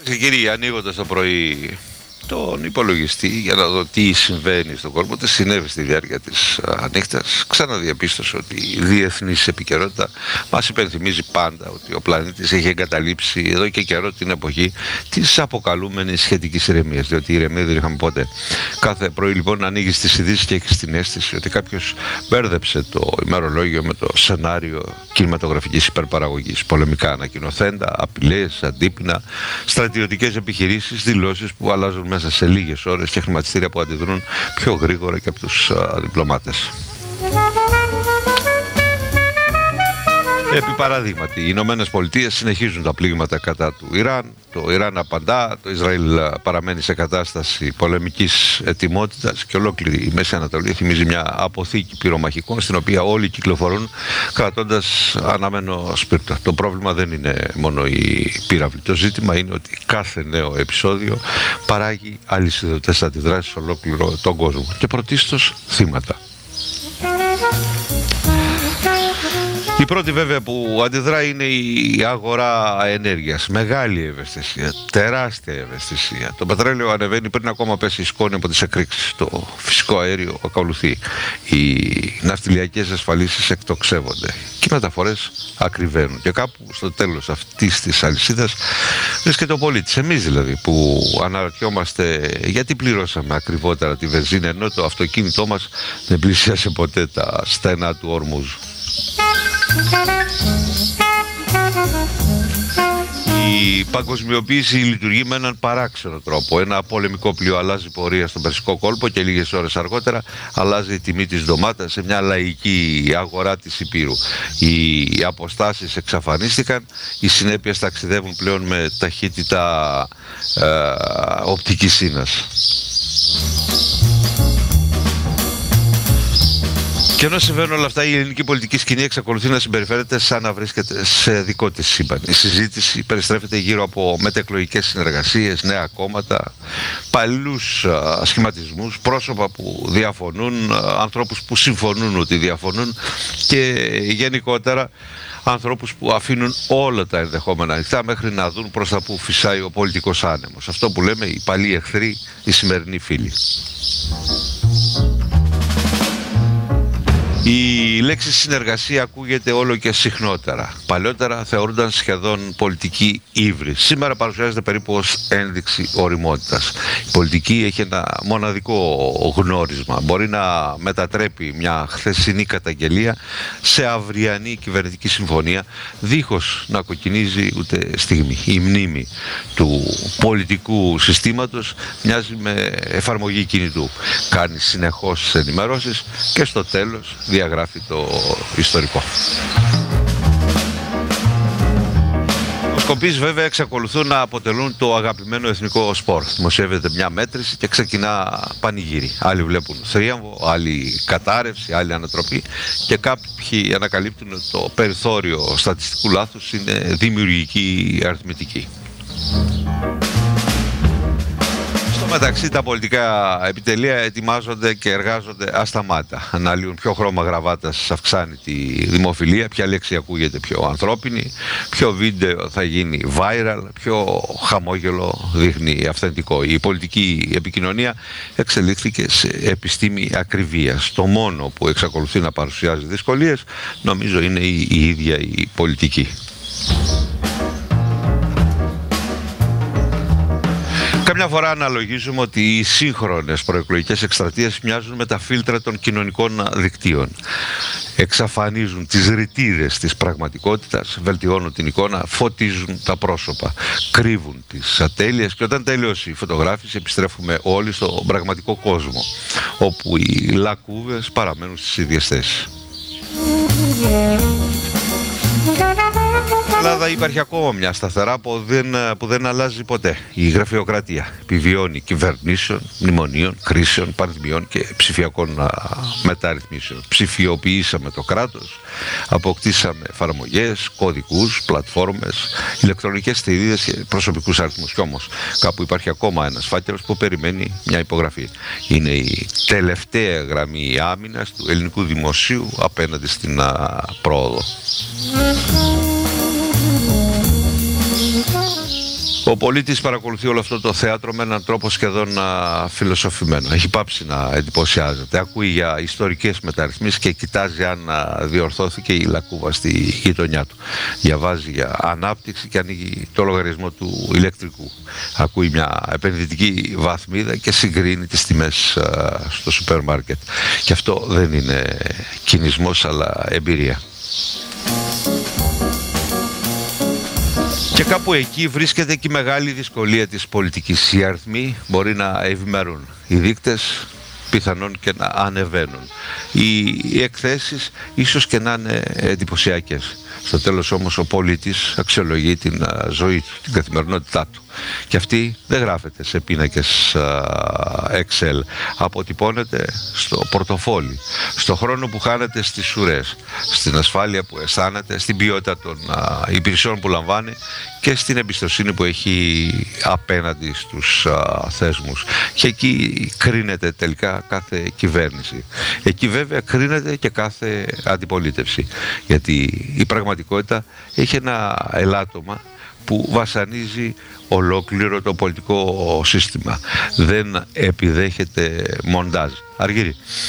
Και κύριοι, ανοίγοντας το πρωί τον υπολογιστή για να δω τι συμβαίνει στον κόσμο, τι συνέβη στη διάρκεια της νύχτας, ξαναδιαπίστωσα ότι η διεθνής επικαιρότητα μας υπενθυμίζει πάντα ότι ο πλανήτης έχει εγκαταλείψει εδώ και καιρό την εποχή της αποκαλούμενης σχετικής ηρεμίας, διότι η ηρεμία δεν είχαμε ποτέ. Κάθε πρωί λοιπόν ανοίγεις τις ειδήσεις και έχεις την αίσθηση ότι κάποιος μπέρδεψε το ημερολόγιο με το σενάριο κινηματογραφικής υπερπαραγωγής, πολεμικά ανακοινοθέντα, απειλές, αντίπεινα, στρατιωτικές επιχειρήσεις, δηλώσεις που αλλάζουν μέσα σε λίγες ώρες και χρηματιστήρια που αντιδρούν πιο γρήγορα και από τους διπλωμάτες. Επί παραδείγματι, οι Ηνωμένες Πολιτείες συνεχίζουν τα πλήγματα κατά του Ιράν, το Ιράν απαντά, το Ισραήλ παραμένει σε κατάσταση πολεμικής ετοιμότητας και ολόκληρη η Μέση Ανατολή θυμίζει μια αποθήκη πυρομαχικών στην οποία όλοι κυκλοφορούν κρατώντας αναμένο σπίρτο. Το πρόβλημα δεν είναι μόνο η πύραυλη. Το ζήτημα είναι ότι κάθε νέο επεισόδιο παράγει αλυσιδωτές αντιδράσεις σε ολόκληρο τον κόσμο και πρωτίστως θύματα. Η πρώτη βέβαια που αντιδρά είναι η αγορά ενέργειας. Μεγάλη ευαισθησία, τεράστια ευαισθησία. Το πετρέλαιο ανεβαίνει πριν ακόμα πέσει η σκόνη από τις εκρήξεις. Το φυσικό αέριο ακολουθεί. Οι ναυτιλιακές ασφαλίσεις εκτοξεύονται. Και οι μεταφορές ακριβένουν. Και κάπου στο τέλος αυτής της αλυσίδας βρίσκεται ο πολίτης. Εμείς δηλαδή που αναρωτιόμαστε γιατί πληρώσαμε ακριβότερα τη βενζίνα ενώ το αυτοκίνητό μας δεν πλησίασε ποτέ τα στενά του Ορμούζ. Η παγκοσμιοποίηση λειτουργεί με έναν παράξενο τρόπο. Ένα πολεμικό πλοίο αλλάζει πορεία στον Περσικό κόλπο και λίγες ώρες αργότερα αλλάζει η τιμή της ντομάτας σε μια λαϊκή αγορά της Υπήρου. Οι αποστάσεις εξαφανίστηκαν, οι συνέπειες ταξιδεύουν πλέον με ταχύτητα οπτικής ίνας. Και ενώ συμβαίνουν όλα αυτά, η ελληνική πολιτική σκηνή εξακολουθεί να συμπεριφέρεται σαν να βρίσκεται σε δικό της σύμπαν. Η συζήτηση περιστρέφεται γύρω από μετεκλογικές συνεργασίες, νέα κόμματα, παλιούς σχηματισμούς, πρόσωπα που διαφωνούν, ανθρώπους που συμφωνούν ότι διαφωνούν και γενικότερα ανθρώπους που αφήνουν όλα τα ενδεχόμενα ανοιχτά μέχρι να δουν προς τα που φυσάει ο πολιτικός άνεμος. Αυτό που λέμε οι παλιοί εχθροί, οι σημερινοί φίλοι. Η λέξη συνεργασία ακούγεται όλο και συχνότερα. Παλιότερα θεωρούνταν σχεδόν πολιτική ύβρι. Σήμερα παρουσιάζεται περίπου ως ένδειξη ωριμότητας. Η πολιτική έχει ένα μοναδικό γνώρισμα. Μπορεί να μετατρέπει μια χθεσινή καταγγελία σε αυριανή κυβερνητική συμφωνία, δίχως να κοκκινίζει ούτε στιγμή. Η μνήμη του πολιτικού συστήματος μοιάζει με εφαρμογή κινητού. Κάνει συνεχώς ενημερώσεις και στο τέλος διαγράφει το ιστορικό. Οι σκοπείς βέβαια εξακολουθούν να αποτελούν το αγαπημένο εθνικό σπορ. Δημοσιεύεται μια μέτρηση και ξεκινά πανηγύρι. Άλλοι βλέπουν θρίαμβο, άλλοι κατάρρευση, άλλοι ανατροπή και κάποιοι ανακαλύπτουν ότι το περιθώριο στατιστικού λάθους είναι δημιουργική αριθμητική. Μεταξύ τα πολιτικά επιτελεία ετοιμάζονται και εργάζονται ασταμάτα. Αναλύουν ποιο χρώμα γραβάτας αυξάνει τη δημοφιλία, ποια λέξη ακούγεται πιο ανθρώπινη, ποιο βίντεο θα γίνει viral, ποιο χαμόγελο δείχνει αυθεντικό. Η πολιτική επικοινωνία εξελίχθηκε σε επιστήμη ακριβίας. Το μόνο που εξακολουθεί να παρουσιάζει δυσκολίες νομίζω είναι η ίδια η πολιτική. Καμιά φορά αναλογίζουμε ότι οι σύγχρονες προεκλογικές εκστρατείες μοιάζουν με τα φίλτρα των κοινωνικών δικτύων. Εξαφανίζουν τις ρητίδες της πραγματικότητας, βελτιώνουν την εικόνα, φωτίζουν τα πρόσωπα, κρύβουν τις ατέλειες και όταν τελειώσει η φωτογράφηση επιστρέφουμε όλοι στον πραγματικό κόσμο, όπου οι λακκούβες παραμένουν στις ίδιες θέσεις. Στην Ελλάδα υπάρχει ακόμα μια σταθερά που δεν αλλάζει ποτέ. Η γραφειοκρατία επιβιώνει κυβερνήσεων, μνημονίων, κρίσεων, πανδημιών και ψηφιακών μεταρρυθμίσεων. Ψηφιοποιήσαμε το κράτος, αποκτήσαμε εφαρμογές, κωδικούς, πλατφόρμες, ηλεκτρονικές θηρίδες και προσωπικούς αριθμούς. Κι όμως κάπου υπάρχει ακόμα ένας φάκελος που περιμένει μια υπογραφή. Είναι η τελευταία γραμμή άμυνας του ελληνικού δημοσίου απέναντι στην πρόοδο. Ο πολίτης παρακολουθεί όλο αυτό το θέατρο με έναν τρόπο σχεδόν φιλοσοφημένο. Έχει πάψει να εντυπωσιάζεται. Ακούει για ιστορικές μεταρρυθμίσεις και κοιτάζει αν διορθώθηκε η λακκούβα στη γειτονιά του. Διαβάζει για ανάπτυξη και ανοίγει το λογαριασμό του ηλεκτρικού. Ακούει μια επενδυτική βαθμίδα και συγκρίνει τις τιμές στο σούπερ μάρκετ. Και αυτό δεν είναι κινησμός αλλά εμπειρία. Και κάπου εκεί βρίσκεται και η μεγάλη δυσκολία της πολιτικής. Οι αριθμοί μπορεί να ευημερούν, οι δείκτες πιθανόν και να ανεβαίνουν, οι εκθέσεις ίσως και να είναι εντυπωσιακές. Στο τέλος όμως ο πολίτης αξιολογεί την ζωή του, την καθημερινότητά του. Και αυτή δεν γράφεται σε πίνακες Excel. Αποτυπώνεται στο πορτοφόλι, στο χρόνο που χάνεται στις ουρές, στην ασφάλεια που αισθάνεται, στην ποιότητα των υπηρεσιών που λαμβάνει και στην εμπιστοσύνη που έχει απέναντι στους θεσμούς. Και εκεί κρίνεται τελικά κάθε κυβέρνηση. Εκεί βέβαια κρίνεται και κάθε αντιπολίτευση. Γιατί η πραγματικότητα έχει ένα ελάττωμα που βασανίζει ολόκληρο το πολιτικό σύστημα. Δεν επιδέχεται μοντάζ. Αργύρη.